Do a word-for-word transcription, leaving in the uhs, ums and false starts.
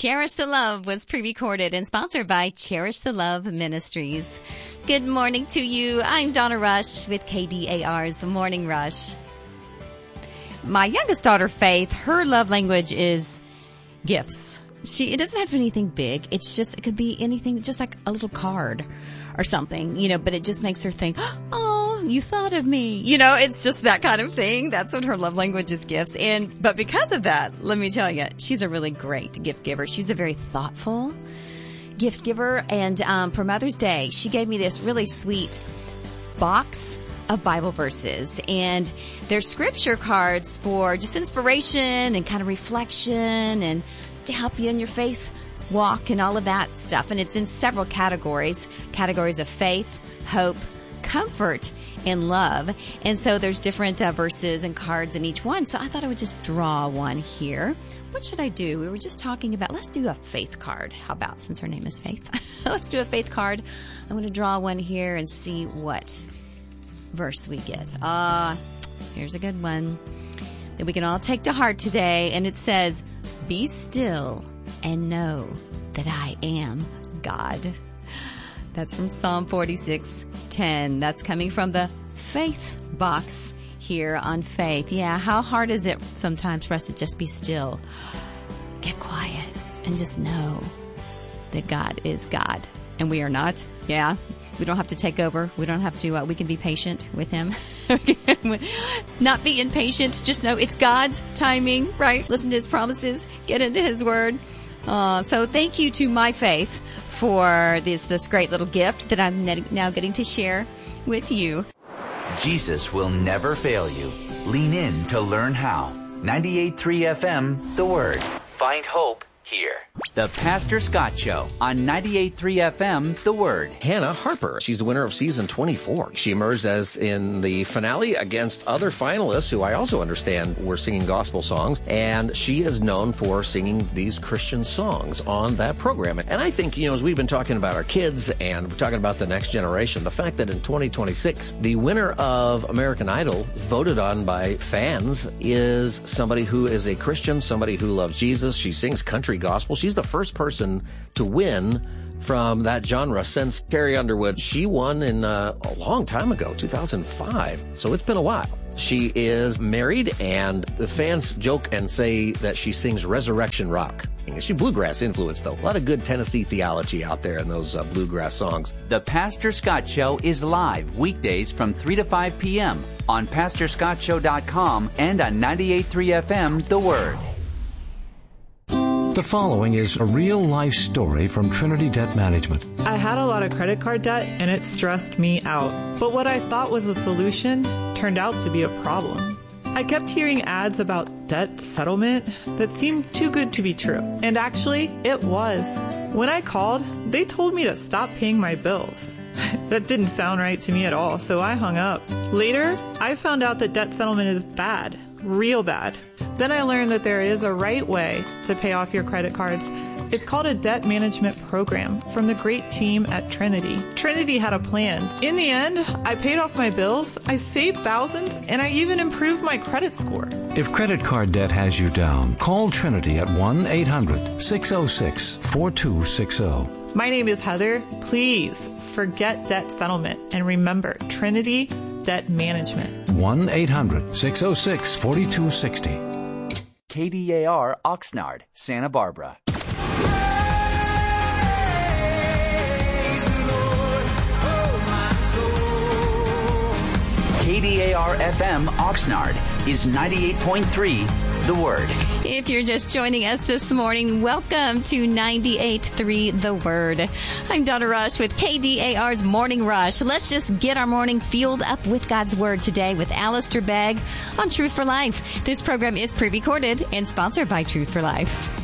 Cherish the Love was pre-recorded and sponsored by Cherish the Love Ministries. Good morning to you. I'm Donna Rush with K D A R's Morning Rush. My youngest daughter, Faith, her love language is gifts. She, it doesn't have to be anything big. It's just, it could be anything, just like a little card or something, you know, but it just makes her think, oh, you thought of me. You know, it's just that kind of thing. That's what her love language is, gifts. And, but because of that, let me tell you, she's a really great gift giver. She's a very thoughtful gift giver. And, um, for Mother's Day, she gave me this really sweet box of Bible verses, and they're scripture cards for just inspiration and kind of reflection and to help you in your faith walk and all of that stuff. And it's in several categories, categories of faith, hope, comfort, and love. And so there's different uh, verses and cards in each one. So I thought I would just draw one here. What should I do? We were just talking about, let's do a faith card. How about, since her name is Faith? Let's do a faith card. I'm going to draw one here and see what verse we get. Ah, uh, here's a good one that we can all take to heart today. And it says, be still and know that I am God. That's from Psalm forty-six ten. That's coming from the faith box here on Faith. Yeah, how hard is it sometimes for us to just be still, get quiet, and just know that God is God and we are not? Yeah. We don't have to take over. We don't have to, uh, we can be patient with him. Not be impatient. Just know it's God's timing, right? Listen to his promises. Get into his word. Uh, so thank you to my Faith for this, this great little gift that I'm now getting to share with you. Jesus will never fail you. Lean in to learn how. ninety-eight point three F M, The Word. Find hope here. The Pastor Scott Show on ninety-eight point three F M, The Word. Hannah Harper, she's the winner of season twenty-four. She emerged as in the finale against other finalists who I also understand were singing gospel songs, and she is known for singing these Christian songs on that program. And I think, you know, as we've been talking about our kids and we're talking about the next generation, the fact that in twenty twenty-six, the winner of American Idol, voted on by fans, is somebody who is a Christian, somebody who loves Jesus. She sings country gospel. She's the first person to win from that genre since Carrie Underwood. She won in uh, a long time ago, two thousand five. So it's been a while. She is married, and the fans joke and say that she sings resurrection rock. She bluegrass influenced, though. A lot of good Tennessee theology out there in those uh, bluegrass songs. The Pastor Scott Show is live weekdays from three to five p.m. on pastor scott show dot com and on ninety-eight point three F M, The Word. The following is a real-life story from Trinity Debt Management. I had a lot of credit card debt, and it stressed me out. But what I thought was a solution turned out to be a problem. I kept hearing ads about debt settlement that seemed too good to be true. And actually, it was. When I called, they told me to stop paying my bills. That didn't sound right to me at all, so I hung up. Later, I found out that debt settlement is bad. Real bad. Then I learned that there is a right way to pay off your credit cards. It's called a debt management program from the great team at Trinity. Trinity had a plan. In the end, I paid off my bills, I saved thousands, and I even improved my credit score. If credit card debt has you down, call Trinity at one eight hundred six oh six four two six oh. My name is Heather. Please forget debt settlement and remember Trinity Debt Management. one eight hundred six oh six four two six oh. K D A R Oxnard, Santa Barbara. K D A R F M Oxnard is ninety-eight point three, The Word. If you're just joining us this morning, welcome to ninety-eight point three The Word. I'm Donna Rush with K D A R's Morning Rush. Let's just get our morning fueled up with God's Word today with Alistair Begg on Truth for Life. This program is pre-recorded and sponsored by Truth for Life.